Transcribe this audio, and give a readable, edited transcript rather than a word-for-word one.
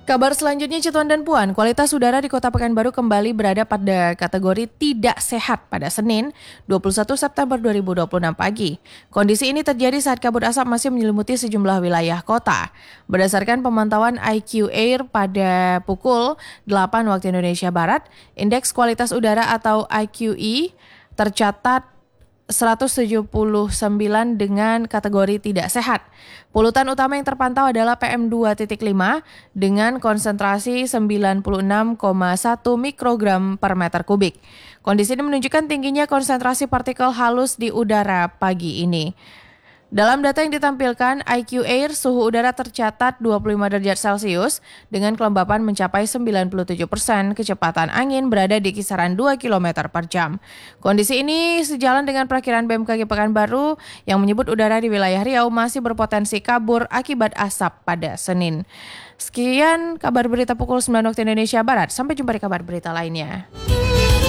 Kabar selanjutnya Cituan dan Puan, kualitas udara di Kota Pekanbaru kembali berada pada kategori tidak sehat pada Senin 21 September 2026 pagi. Kondisi ini terjadi saat kabut asap masih menyelimuti sejumlah wilayah kota. Berdasarkan pemantauan IQ Air pada pukul 8 waktu Indonesia Barat, indeks kualitas udara atau IQE tercatat 179 dengan kategori tidak sehat. Polutan utama yang terpantau adalah PM2.5 dengan konsentrasi 96,1 mikrogram per meter kubik. Kondisi ini menunjukkan tingginya konsentrasi partikel halus di udara pagi ini. Dalam data yang ditampilkan, IQ Air suhu udara tercatat 25 derajat Celcius dengan kelembapan mencapai 97%, kecepatan angin berada di kisaran 2 km per jam. Kondisi ini sejalan dengan perakiraan BMKG Pekanbaru yang menyebut udara di wilayah Riau masih berpotensi kabur akibat asap pada Senin. Sekian kabar berita pukul 9 waktu Indonesia Barat, sampai jumpa di kabar berita lainnya.